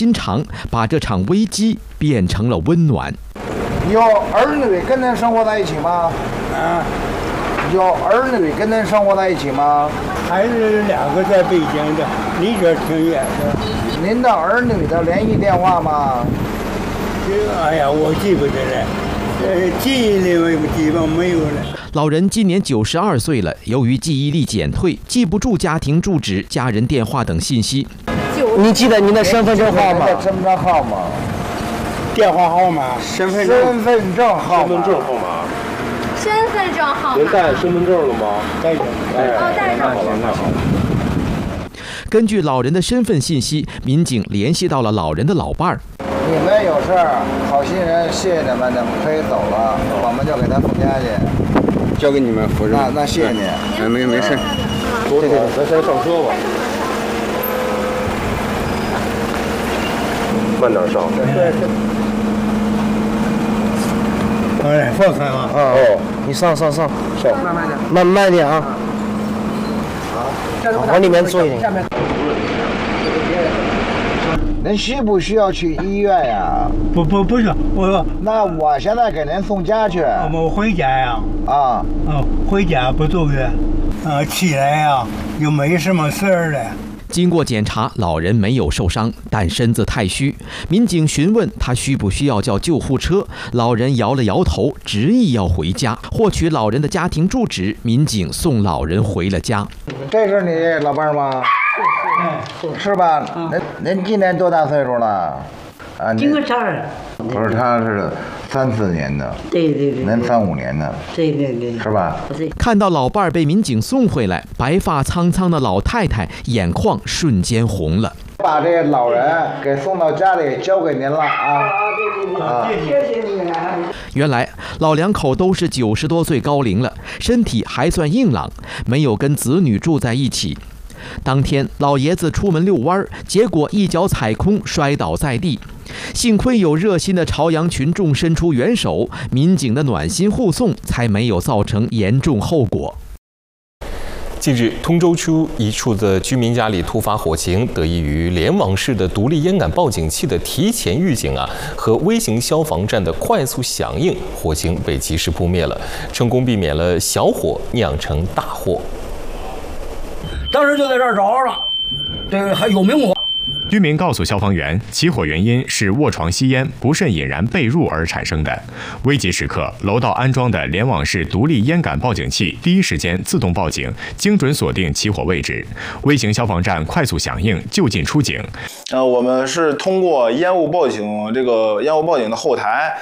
心肠，把这场危机变成了温暖。 有儿女跟人生活在一起吗？有儿女跟人生活在一起吗？ 孩子2个在北京的，离这挺远的。 您的儿女的联系电话吗？ 哎呀，我记不得了，记忆里基本没有了。 老人今年92岁了，由于记忆力减退，记不住家庭住址、家人电话等信息。 你记得您的身份证号码？ 身份证号码、 电话号码、身份证号码。 身份证号码。 您带身份证了吗？ 带着。 带上。 那好。 根据老人的身份信息，民警联系到了老人的老伴儿。 你们有事儿，好心人，谢谢你们可以走了，我们就给他送家去。 交给你们负责。 那谢谢你。 没事。 对，咱先上车吧。慢点上。 对。 哎，放开啊！ 你上，慢点啊！ 好， 往里面坐一点。 您需不需要去医院呀？ 不是， 那我现在给您送家去。 我回家呀。回家不住院。起来呀，又没什么事儿了。 经过检查，老人没有受伤，但身子太虚。民警询问他需不需要叫救护车，老人摇了摇头，执意要回家。获取老人的家庭住址，民警送老人回了家。 这是你老伴儿吗？是吧？您今年多大岁数了？ 今个32。 不是，他是34年的。 对。 您35年的。 对。 是吧？ 看到老伴儿被民警送回来，白发苍苍的老太太眼眶瞬间红了。 把这老人给送到家里，交给您了啊！ 对，谢谢你啊。 原来老两口都是90多岁高龄了，身体还算硬朗，没有跟子女住在一起。当天老爷子出门遛弯，结果一脚踩空摔倒在地，幸亏有热心的朝阳群众伸出援手，民警的暖心护送才没有造成严重后果。 近日，通州区一处的居民家里突发火情，得益于联网式的独立烟感报警器的提前预警和微型消防站的快速响应，火情被及时扑灭了，成功避免了小火酿成大祸。 当时就在这儿着了，这个还有明火。 居民告诉消防员，起火原因是卧床吸烟不慎引燃被褥而产生的。危急时刻，楼道安装的联网式独立烟感报警器第一时间自动报警，精准锁定起火位置，微型消防站快速响应，就近出警。 我们是通过烟雾报警的后台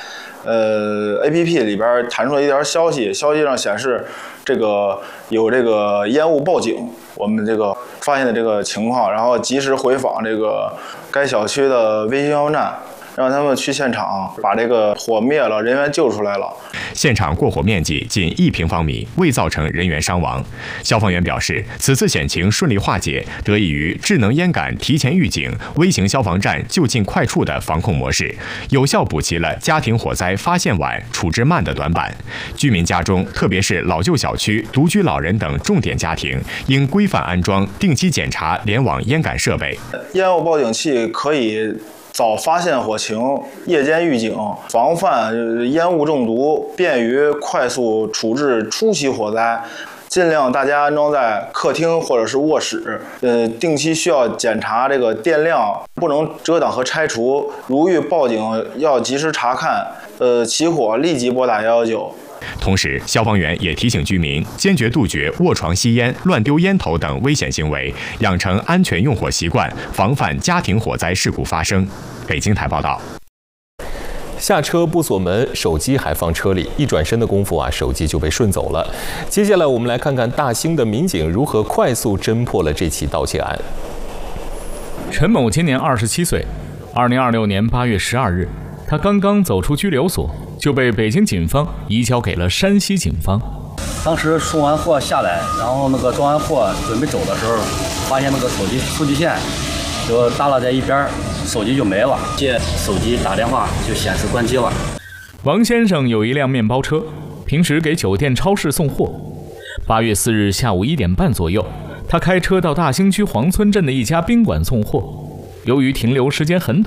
，APP 里边弹出了一条消息，消息上显示有这个烟雾报警，我们发现的这个情况，然后及时回访该小区的微型消防站，让他们去现场把这个火灭了，人员救出来了。 现场过火面积仅1平方米，未造成人员伤亡。消防员表示，此次险情顺利化解，得益于智能烟感提前预警、微型消防站就近快处的防控模式，有效补齐了家庭火灾发现晚、处置慢的短板。居民家中，特别是老旧小区、独居老人等重点家庭，应规范安装、定期检查联网烟感设备。 烟雾报警器可以早发现火情，夜间预警，防范烟雾中毒，便于快速处置初期火灾。尽量大家安装在客厅或者是卧室，定期需要检查这个电量，不能遮挡和拆除。如遇报警，要及时查看，起火立即拨打119。 同时，消防员也提醒居民，坚决杜绝卧床吸烟、乱丢烟头等危险行为，养成安全用火习惯，防范家庭火灾事故发生。北京台报道。 下车不锁门，手机还放车里，一转身的功夫手机就被顺走了。接下来我们来看看大兴的民警如何快速侦破了这起盗窃案。 陈某今年27岁，2026年8月12日，他刚刚走出拘留所，就被北京警方移交给了山西警方。 当时送完货下来，然后装完货准备走的时候，发现手机数据线就耷拉在一边，手机就没了。借手机打电话就显示关机了。 王先生有一辆面包车，平时给酒店、超市送货。8月4日下午1点半左右，他开车到大兴区黄村镇的一家宾馆送货。由于停留时间很短，